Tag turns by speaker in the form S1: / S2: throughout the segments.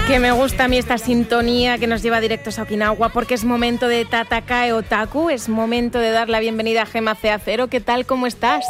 S1: Que me gusta a mí esta sintonía que nos lleva directos a Okinawa, porque es momento de Tatakae Otaku, es momento de dar la bienvenida a Gemma CA0. ¿Qué tal? ¿Cómo estás?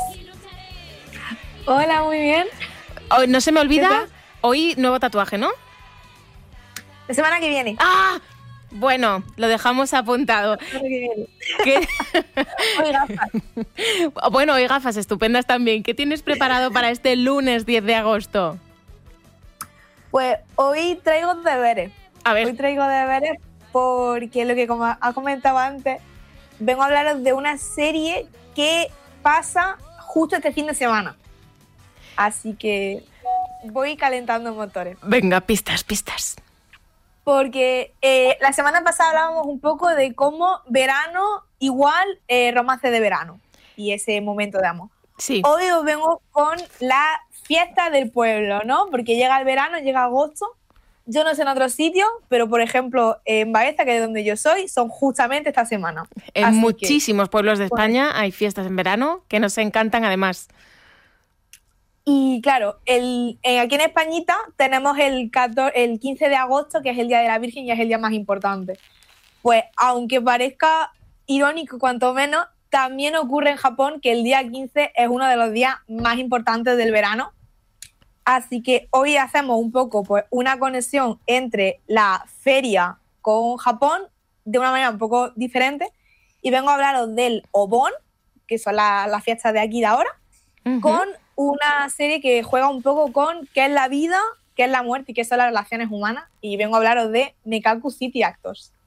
S2: Hola, muy bien.
S1: Oh, no se me olvida, hoy nuevo tatuaje, ¿no?
S2: La semana que viene.
S1: ¡Ah! Bueno, lo dejamos apuntado.
S2: La semana que viene.
S1: ¿Qué?
S2: Hoy gafas.
S1: Bueno, y gafas estupendas también. ¿Qué tienes preparado para este lunes 10 de agosto?
S2: Pues hoy traigo deberes.
S1: A ver.
S2: Hoy traigo deberes porque lo que como ha comentado antes, vengo a hablaros de una serie que pasa justo este fin de semana. Así que voy calentando motores.
S1: Venga, pistas.
S2: Porque la semana pasada hablábamos un poco de cómo verano igual romance de verano y ese momento de amor.
S1: Sí.
S2: Hoy os vengo con la fiesta del pueblo, ¿no? Porque llega el verano, llega agosto. Yo no sé en otros sitios, pero por ejemplo en Baeza, que es donde yo soy, son justamente esta semana.
S1: En
S2: Así
S1: muchísimos pueblos de España hay fiestas en verano que nos encantan además.
S2: Y claro, aquí en Españita tenemos el 15 de agosto, que es el Día de la Virgen y es el día más importante. Pues aunque parezca irónico cuanto menos, también ocurre en Japón que el día 15 es uno de los días más importantes del verano. Así que hoy hacemos un poco pues, una conexión entre la feria con Japón de una manera un poco diferente. Y vengo a hablaros del Obon, que son las fiestas de aquí de ahora, con una serie que juega un poco con qué es la vida, qué es la muerte y qué son las relaciones humanas. Y vengo a hablaros de Nekaku City Actors.